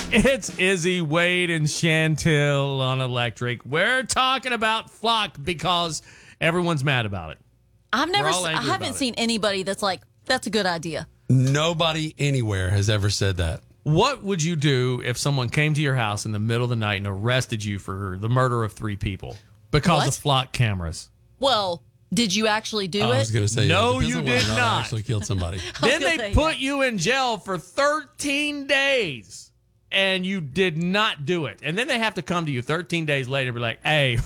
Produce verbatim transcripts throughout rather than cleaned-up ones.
It's Izzy, Wade, and Chantel on Electric. We're talking about Flock because everyone's mad about it. I've never, We're all I angry haven't about it. seen anybody that's like, that's a good idea. Nobody anywhere has ever said that. What would you do if someone came to your house in the middle of the night and arrested you for the murder of three people because What? of Flock cameras? Well, did you actually do I it? was going to say, No, yeah, depends you on whether did or I not. actually killed somebody. Then gonna they say, put you in jail for thirteen days and you did not do it. And then they have to come to you thirteen days later and be like, hey,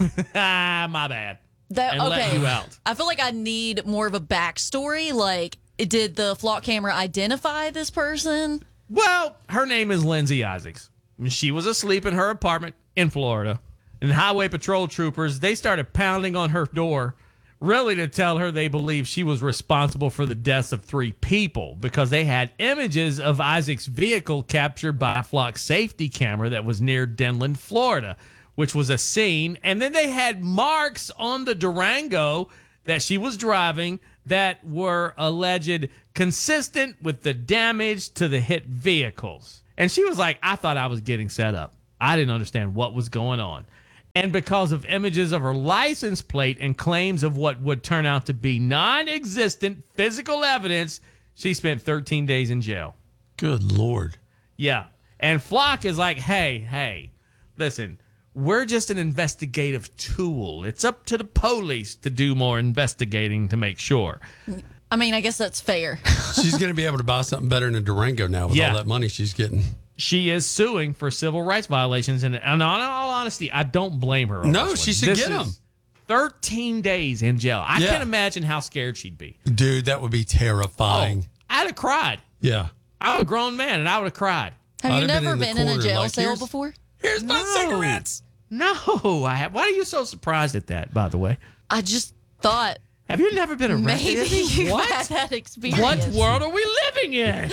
my bad. That, and let okay. you out. I feel like I need more of a backstory. Like, did the flock camera identify this person? Well, her name is Lindsay Isaacs. She was asleep in her apartment in Florida. And highway patrol troopers, they started pounding on her door, really to tell her they believe she was responsible for the deaths of three people because they had images of Isaac's vehicle captured by a flock safety camera that was near Denland, Florida, which was a scene. And then they had marks on the Durango that she was driving that were alleged consistent with the damage to the hit vehicles. And she was like, I thought I was getting set up. I didn't understand what was going on. And because of images of her license plate and claims of what would turn out to be non-existent physical evidence, she spent thirteen days in jail. Good Lord. Yeah. And Flock is like, hey, hey, listen, we're just an investigative tool. It's up to the police to do more investigating to make sure. I mean, I guess that's fair. She's going to be able to buy something better than a Durango now with Yeah. all that money she's getting. She is suing for civil rights violations. And, and on all honesty, I don't blame her. on No, this she one. should This get is 'em. thirteen days in jail. I Yeah. can't imagine how scared she'd be. Dude, that would be terrifying. Oh, I'd have cried. Yeah. I'm a grown man, and I would have cried. Have I'd you have been never in the been in a corner, jail like, cell here's- before? Here's my No. cigarettes. No, I have. Why are you so surprised at that, by the way? I just thought Have you never been arrested? maybe you what? had that experience. What world are we living in?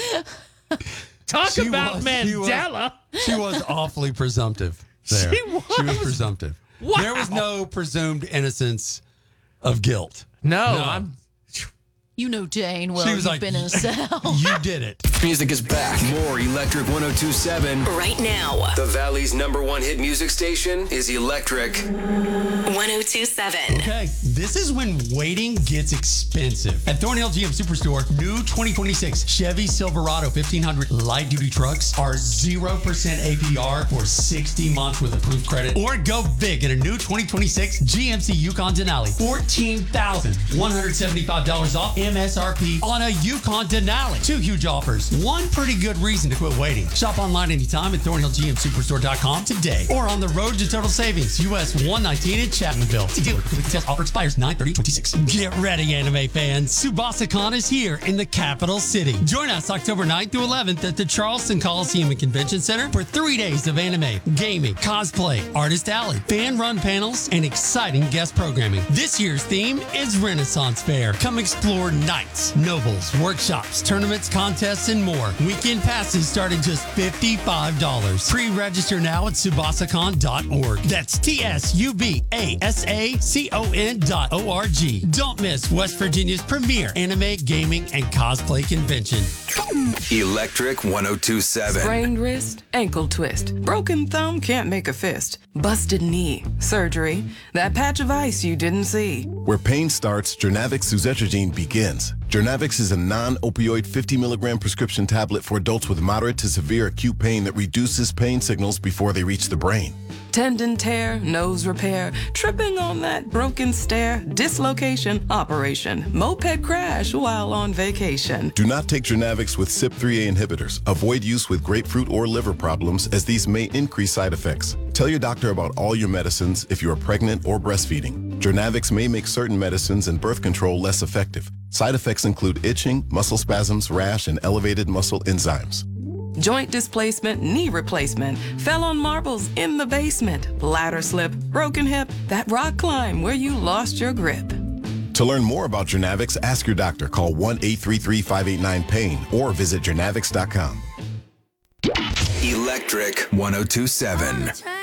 Talk She about was- she was- Mandela. She was awfully presumptive there. She was. She was presumptive. Wow. There was no presumed innocence of guilt. No, No. I'm. You know Jane well. She was You've like, been in a cell. You did it. Music is back. More Electric one oh two point seven. Right now. The Valley's number one hit music station is Electric. one oh two point seven. Okay, this is when waiting gets expensive. At Thornhill G M Superstore, new twenty twenty-six Chevy Silverado fifteen hundred light duty trucks are zero percent A P R for sixty months with approved credit. Or go big in a new twenty twenty-six G M C Yukon Denali. fourteen thousand one hundred seventy-five dollars off M S R P on a Yukon Denali. Two huge offers. One pretty good reason to quit waiting. Shop online anytime at thornhill g m superstore dot com today. Or on the road to total savings, U S one nineteen in Chapmanville. See dealer. Complete test offer expires nine thirty twenty-six. Get ready, anime fans. SubasaCon is here in the capital city. Join us October ninth through eleventh at the Charleston Coliseum and Convention Center for three days of anime, gaming, cosplay, artist alley, fan-run panels, and exciting guest programming. This year's theme is Renaissance Fair. Come explore nights, nobles, workshops, tournaments, contests, and more. Weekend passes start at just fifty-five dollars. Pre-register now at subasacon dot org. That's T S U B A S A C O N dot O R G. Don't miss West Virginia's premier anime, gaming, and cosplay convention. Electric one oh two point seven. Sprained wrist, ankle twist, broken thumb can't make a fist, busted knee, surgery, that patch of ice you didn't see. Where pain starts, Jernavix suzetrigine begins. Jernavix is a non-opioid fifty milligram prescription tablet for adults with moderate to severe acute pain that reduces pain signals before they reach the brain. Tendon tear, nose repair, tripping on that broken stair, dislocation, operation, moped crash while on vacation. Do not take Jernavix with C Y P three A inhibitors. Avoid use with grapefruit or liver problems as these may increase side effects. Tell your doctor about all your medicines if you are pregnant or breastfeeding. Jernavix may make certain medicines and birth control less effective. Side effects include itching, muscle spasms, rash, and elevated muscle enzymes. Joint displacement, knee replacement, fell on marbles in the basement, ladder slip, broken hip, that rock climb where you lost your grip. To learn more about Jernavix, ask your doctor. Call one eight three three, five eight nine, pain or visit jernavix dot com. Electric one oh two point seven.